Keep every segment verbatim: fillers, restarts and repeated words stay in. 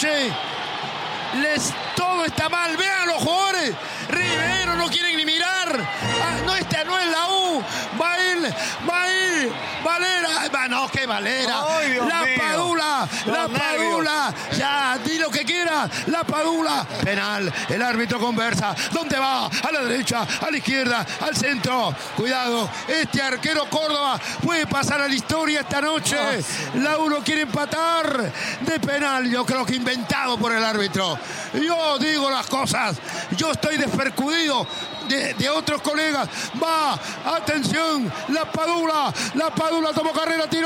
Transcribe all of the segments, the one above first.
noche. Les, todo está mal. Vean los jugadores. Rivero no quieren ni mirar. Ah, no, esta no es la U. Va a ir, va a ir. Valera. Va, no, que Valera. Ay, Dios la mío. Padula. Los la nervios. Padula. Ya, di lo que quiera. La Padula. Penal. El árbitro conversa. ¿Dónde va? A la derecha, a la izquierda, al centro. Cuidado. Este arquero Córdoba puede pasar a la historia esta noche. La U no quiere empatar de penal. Yo creo que inventado por el árbitro. Yo digo las cosas. Yo estoy despercudido de, de otros colegas. Va, atención, la Padula. La Padula tomó carrera, tiró.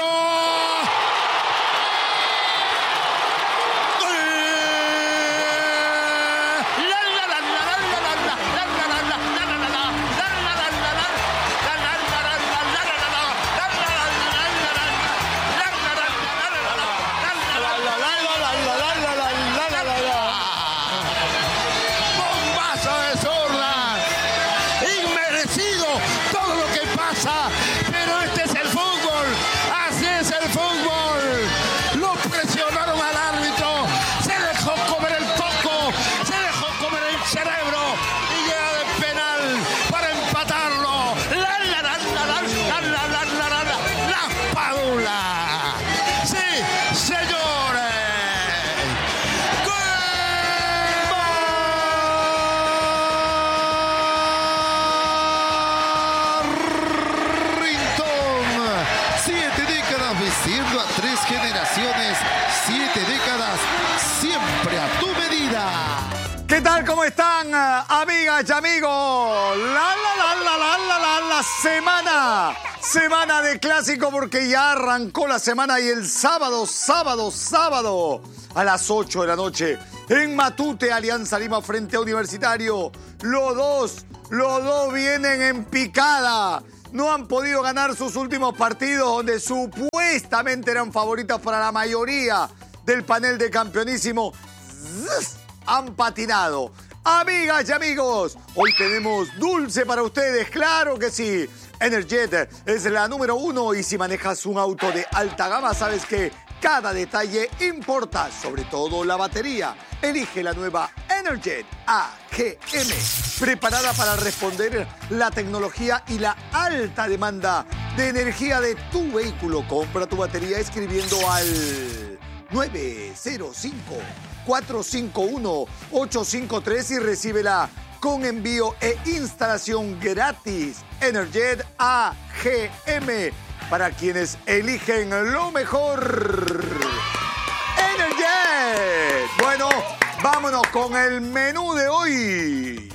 Pero este es el fútbol, así es el fútbol. Lo presionaron al árbitro, se dejó comer el coco, se dejó comer el cerebro y llega de penal para empatarlo. La la la la la la la la la la la la Padula. Sí, señores. Vistiendo a tres generaciones, siete décadas, siempre a tu medida. ¿Qué tal? ¿Cómo están, amigas y amigos? La, la, la, la, la, la, la, la semana. Semana de clásico porque ya arrancó la semana y el sábado, sábado, sábado a las ocho de la noche en Matute, Alianza Lima frente a Universitario. Los dos, los dos vienen en picada. No han podido ganar sus últimos partidos donde supuestamente eran favoritas para la mayoría del panel de campeonísimo. ¡Zzz! Han patinado. Amigas y amigos, hoy tenemos dulce para ustedes, claro que sí. Energet es la número uno y si manejas un auto de alta gama sabes que cada detalle importa, sobre todo la batería. Elige la nueva Energet A G M, preparada para responder la tecnología y la alta demanda de energía de tu vehículo. Compra tu batería escribiendo al nueve cero cinco, cuatro cinco uno, ocho cinco tres y recíbela con envío e instalación gratis. Energet A G M, para quienes eligen lo mejor. Energet. Bueno, vámonos con el menú de hoy.